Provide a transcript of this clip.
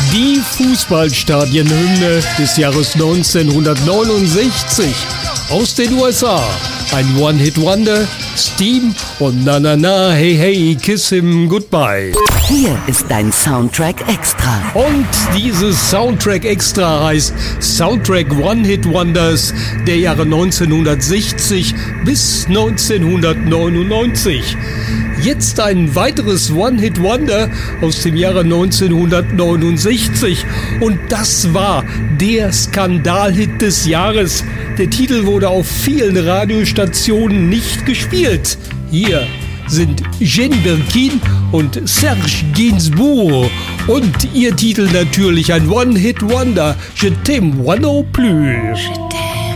Die Fußballstadienhymne des Jahres 1969 aus den USA. Ein One-Hit-Wonder, Steam und Na Na Na, Hey Hey, Kiss Him Goodbye. Hier ist dein Soundtrack Extra. Und dieses Soundtrack Extra heißt Soundtrack One-Hit-Wonders der Jahre 1960 bis 1999. Jetzt ein weiteres One-Hit-Wonder aus dem Jahre 1969. Und das war der Skandalhit des Jahres. Der Titel wurde auf vielen Radiostationen nicht gespielt. Hier sind Jane Birkin und Serge Gainsbourg. Und ihr Titel natürlich ein One-Hit-Wonder. Je t'aime moi non plus.